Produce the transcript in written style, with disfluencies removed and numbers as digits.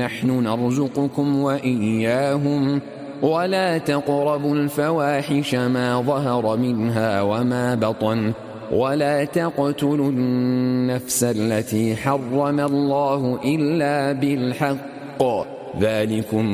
نحن نرزقكم وإياهم ولا تقربوا الفواحش ما ظهر منها وما بطن ولا تقتلوا النفس التي حرم الله إلا بالحق ذلكم